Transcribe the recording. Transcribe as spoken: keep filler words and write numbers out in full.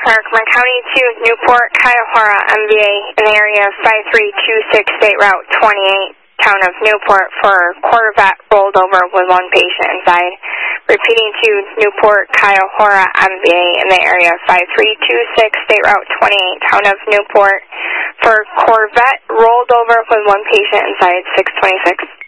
Parkland County to Newport, Cuyahoga, M V A in the area of five three two six, State Route twenty-eight, town of Newport for Corvette rolled over with one patient inside. Repeating to Newport, Cuyahoga, M V A in the area of five three two six, State Route twenty-eight, town of Newport for Corvette rolled over with one patient inside, six twenty-six.